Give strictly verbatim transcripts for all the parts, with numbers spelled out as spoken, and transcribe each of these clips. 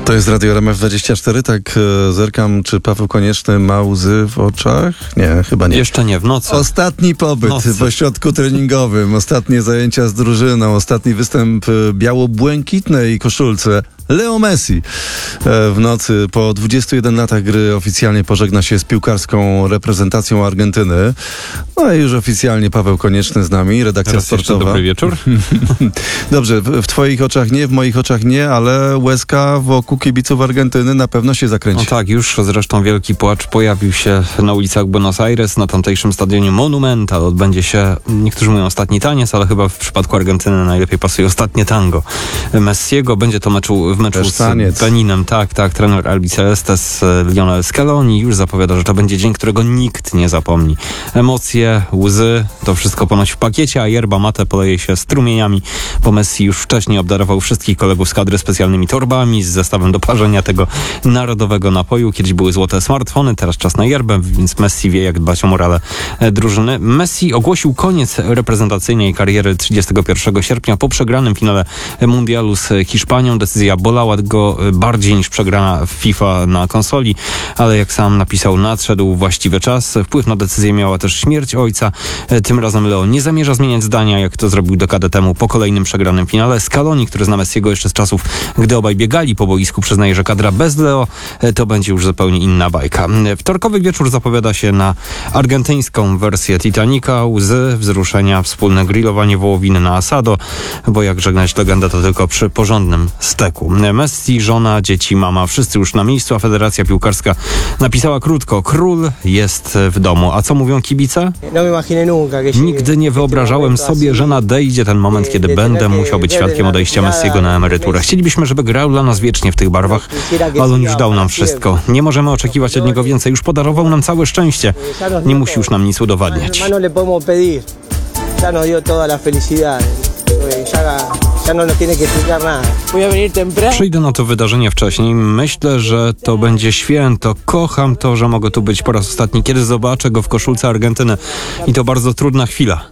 To jest Radio R M F dwadzieścia cztery, tak e, zerkam, czy Paweł Konieczny ma łzy w oczach? Nie, chyba nie. Jeszcze nie, w nocy. Ostatni pobyt Nocy. w ośrodku treningowym, ostatnie zajęcia z drużyną, ostatni występ w biało-błękitnej koszulce. Leo Messi w nocy po dwudziestu jeden latach gry oficjalnie pożegna się z piłkarską reprezentacją Argentyny. No i już oficjalnie Paweł Konieczny z nami, redakcja Teraz jeszcze sportowa. dobry wieczór. Dobrze, w, w twoich oczach nie, w moich oczach nie, ale łezka wokół kibiców Argentyny na pewno się zakręci. No tak, już zresztą wielki płacz pojawił się na ulicach Buenos Aires, na tamtejszym stadionie Monumental. Odbędzie się, niektórzy mówią ostatni taniec, ale chyba w przypadku Argentyny najlepiej pasuje ostatnie tango Messiego. Będzie to meczu, w meczu Też z taniec. Beninem. Tak, tak, trener Albicelestes Lionel Scaloni już zapowiada, że to będzie dzień, którego nikt nie zapomni. Emocje, łzy, to wszystko ponoć w pakiecie, a yerba mate poleje się strumieniami, bo Messi już wcześniej obdarował wszystkich kolegów z kadry specjalnymi torbami z zestawem do parzenia tego narodowego napoju. Kiedyś były złote smartfony, teraz czas na yerbę, więc Messi wie, jak dbać o morale drużyny. Messi ogłosił koniec reprezentacyjnej kariery trzydziestego pierwszego sierpnia po przegranym finale mundialu z Hiszpanią. Decyzja bolała go bardziej niż przegrana w FIFA na konsoli, ale jak sam napisał, nadszedł właściwy czas. Wpływ na decyzję miała też śmierć ojca. Tym razem Leo nie zamierza zmieniać zdania, jak to zrobił dekadę temu po kolejnym przegranym finale. Scaloni, który zna Messiego jeszcze z czasów, gdy obaj biegali po boisku, przyznaje, że kadra bez Leo to będzie już zupełnie inna bajka. Wtorkowy wieczór zapowiada się na argentyńską wersję Titanica. Łzy, wzruszenia, wspólne grillowanie wołowiny na asado, bo jak żegnać legendę, to tylko przy porządnym steku. Messi, żona, dzieci, mama, wszyscy już na miejscu, a Federacja Piłkarska napisała krótko: król jest w domu. A co mówią kibice? Nigdy nie wyobrażałem sobie, że nadejdzie ten moment, kiedy będę musiał być świadkiem odejścia Messiego na emeryturę. Chcielibyśmy, żeby grał dla nas wiecznie w tych barwach, ale on już dał nam wszystko. Nie możemy oczekiwać od niego więcej. Już podarował nam całe szczęście. Nie musi już nam nic udowadniać. Przyjdę na to wydarzenie wcześniej. Myślę, że to będzie święto. Kocham to, że mogę tu być po raz ostatni, kiedy zobaczę go w koszulce Argentyny. I to bardzo trudna chwila.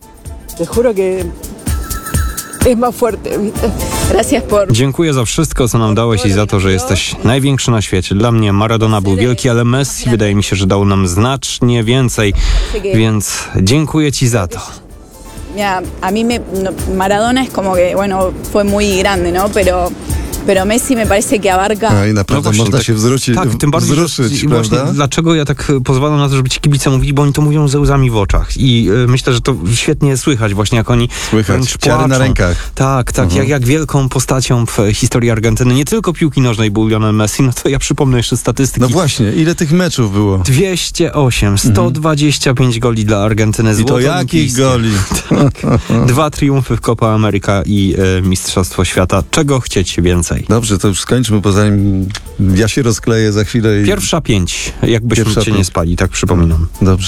Dziękuję za wszystko, co nam dałeś i za to, że jesteś największy na świecie. Dla mnie Maradona był wielki, ale Messi wydaje mi się, że dał nam znacznie więcej, więc dziękuję ci za to. Mira, a mí me, no, Maradona es como que, bueno, fue muy grande, ¿no? Pero, pero Messi me parece que abarca... A i naprawdę No właśnie, można tak, się wzrucić, tak, tym bardziej, wzruszyć, że, prawda? właśnie dlaczego ja tak pozwalam na to, żeby ci kibice mówili, bo oni to mówią ze łzami w oczach. I y, myślę, że to świetnie słychać właśnie, jak oni Słychać, wręcz ciary płaczą. na rękach. Tak, tak, Mhm. jak, jak wielką postacią w historii Argentyny, nie tylko piłki nożnej był Lionel Messi, no to ja przypomnę jeszcze statystyki. No właśnie, ile tych meczów było? dwieście osiem, sto dwadzieścia pięć goli dla Argentyny. I to złoto jakich olimpijskie. goli? Dwa triumfy w Copa America i y, Mistrzostwo Świata. Czego chcieć więcej? Dobrze, to już skończmy, bo zanim ja się rozkleję za chwilę. I... Pierwsza pięć, jakbyśmy Pierwsza cię pięć. nie spali, tak przypominam. Dobrze.